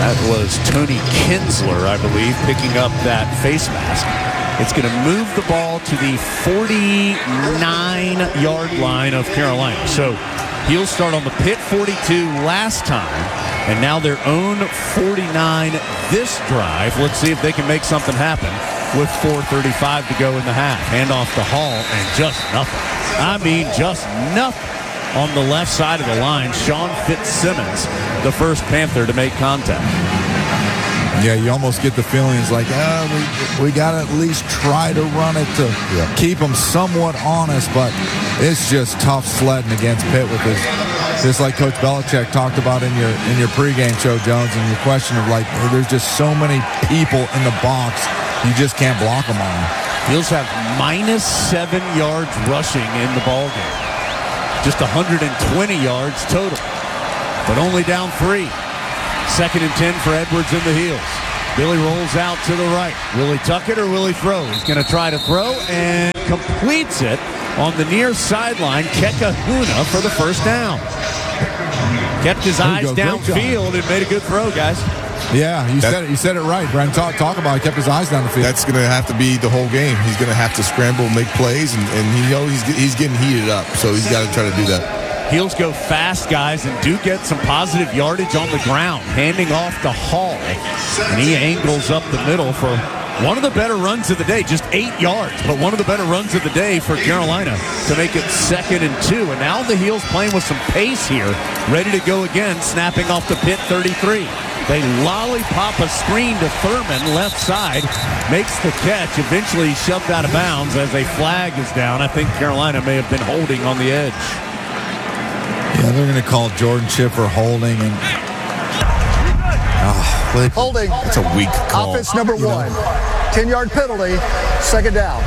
That was Tony Kinsler, I believe, picking up that face mask. It's going to move the ball to the forty-nine-yard line of Carolina. So he'll start on the Pitt forty-two last time, and now their own forty-nine this drive. Let's see if they can make something happen with four thirty-five to go in the half. Hand off to Hall, and just nothing. I mean, just nothing on the left side of the line. Sean Fitzsimmons, the first Panther to make contact. Yeah, you almost get the feeling it's like, ah, we, we got to at least try to run it to yeah. keep them somewhat honest, but it's just tough sledding against Pitt with this, just like Coach Belichick talked about in your in your pregame show, Jones, and your question of like, there's just so many people in the box, you just can't block them all. Heels have minus seven yards rushing in the ballgame. Just one hundred twenty yards total, but only down three. Second and ten for Edwards in the heels. Billy rolls out to the right. Will he tuck it or will he throw? He's going to try to throw and completes it on the near sideline. Kekahuna for the first down. Kept his eyes downfield and made a good throw, guys. Yeah, you said it. You said it right, Brent. Talk, talk about it. Kept his eyes down the field. That's going to have to be the whole game. He's going to have to scramble, make plays, and, and he knows he's, he's getting heated up, so he's got to try to do that. Heels go fast, guys, and do get some positive yardage on the ground. Handing off to Hall, and he angles up the middle for one of the better runs of the day. Just eight yards, but one of the better runs of the day for Carolina to make it second and two. And now the Heels playing with some pace here, ready to go again, snapping off the Pitt thirty-three. They lollipop a screen to Thurman, left side, makes the catch, eventually shoved out of bounds as a flag is down. I think Carolina may have been holding on the edge. Yeah, they're going to call Jordan Chipper holding. and oh, Holding. It's a weak call. Offense number one. ten-yard penalty, second down.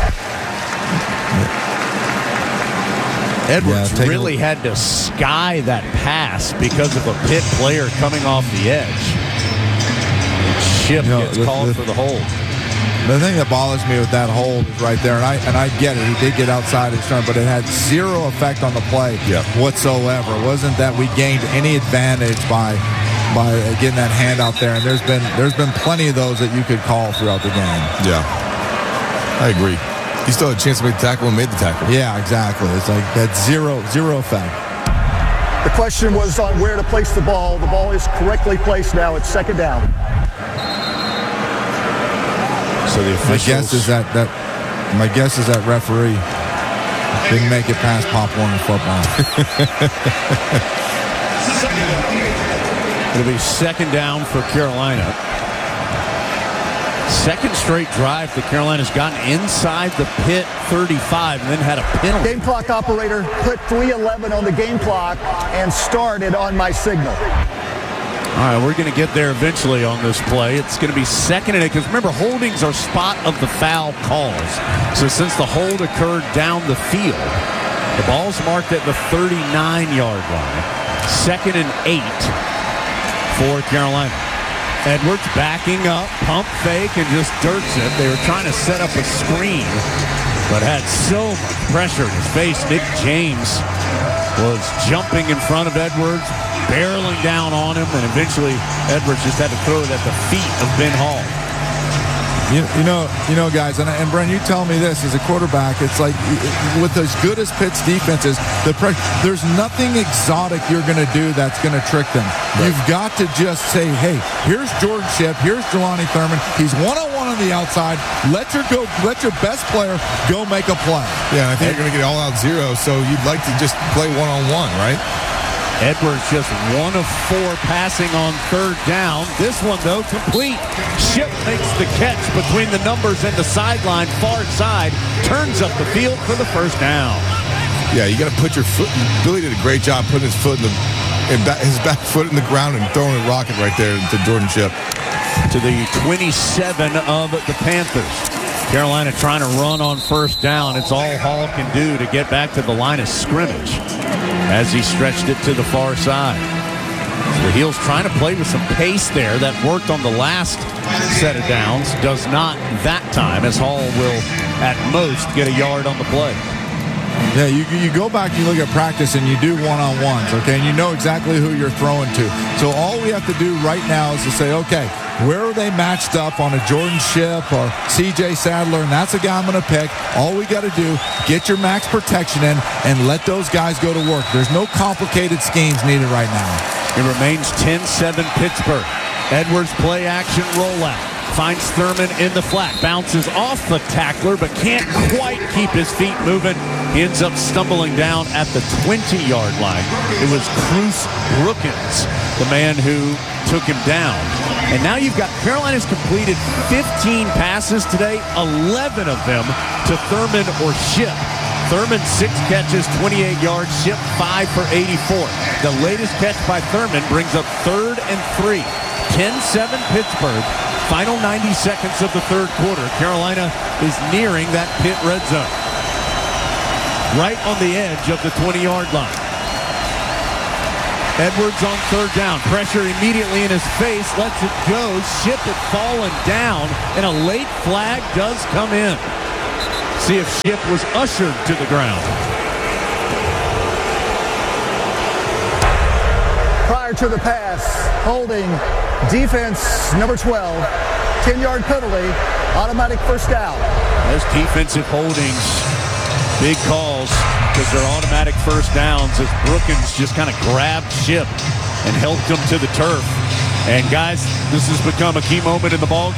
Edwards yeah, really had to sky that pass because of a Pitt player coming off the edge. Chip you know, gets the, called the, for the hold. The thing that bothers me with that hold is right there, and I and I get it. He did get outside his turn, but it had zero effect on the play yep. whatsoever. It wasn't that we gained any advantage by by getting that hand out there. And there's been there's been plenty of those that you could call throughout the game. Yeah, I agree. He still had a chance to make the tackle and made the tackle. Yeah, exactly. It's like that zero, zero effect. The question was on where to place the ball. The ball is correctly placed now. It's second down. So the officials... My guess is that, that my guess is that referee didn't make it past Pop Warner football. It'll be second down for Carolina. Second straight drive that Carolina's gotten inside the Pitt thirty-five and then had a penalty. Game clock operator, put three eleven on the game clock and started on my signal. All right, we're going to get there eventually on this play. It's going to be second and eight because remember, holdings are spot of the foul calls. So since the hold occurred down the field, the ball's marked at the thirty-nine-yard line. Second and eight for Carolina. Edwards backing up, pump fake, and just dirts it. They were trying to set up a screen, but had so much pressure in his face. Nick James was jumping in front of Edwards, barreling down on him, and eventually Edwards just had to throw it at the feet of Ben Hall. You, you know, you know, guys, and, and Brent, you tell me this as a quarterback. It's like with as good as Pitt's defense is, the pre- there's nothing exotic you're going to do that's going to trick them. Right. You've got to just say, hey, here's Jordan Shipp, here's Jelani Thurman. He's one-on-one on the outside. Let your go, let your best player go make a play. Yeah, I think and, you're going to get all out zero, so you'd like to just play one-on-one, right? Edwards just one of four passing on third down. This one, though, complete. Shipp makes the catch between the numbers and the sideline, far side, turns up the field for the first down. Yeah, you got to put your foot. Billy did a great job putting his foot in the, in back, his back foot in the ground and throwing a rocket right there to Jordan Shipp. To the twenty-seven of the Panthers. Carolina trying to run on first down. It's all Hall can do to get back to the line of scrimmage as he stretched it to the far side. So the Heels trying to play with some pace there. That worked on the last set of downs. Does not that time, as Hall will at most get a yard on the play. Yeah, you, you go back and you look at practice and you do one-on-ones, okay, and you know exactly who you're throwing to. So all we have to do right now is to say, okay, where are they matched up on a Jordan Shipp or C J Sadler, and that's the guy I'm going to pick. All we got to do, get your max protection in and let those guys go to work. There's no complicated schemes needed right now. It remains ten seven Pittsburgh. Edwards play action rollout. Finds Thurman in the flat. Bounces off the tackler, but can't quite keep his feet moving. He ends up stumbling down at the twenty-yard line. It was Cruz Brookins, the man who took him down. And now you've got Carolina's completed fifteen passes today, eleven of them to Thurman or Shipp. Thurman, six catches, twenty-eight yards. Shipp, five for eighty-four. The latest catch by Thurman brings up third and three. ten seven Pittsburgh. Final ninety seconds of the third quarter. Carolina is nearing that pit red zone. Right on the edge of the twenty-yard line. Edwards on third down. Pressure immediately in his face. Lets it go. Shipp had fallen down, and a late flag does come in. See if Shipp was ushered to the ground. Prior to the pass, holding defense number twelve, ten-yard penalty, automatic first down. Those defensive holdings, big calls because they're automatic first downs as Brookins just kind of grabbed Shipp and helped him to the turf. And guys, this has become a key moment in the ball game.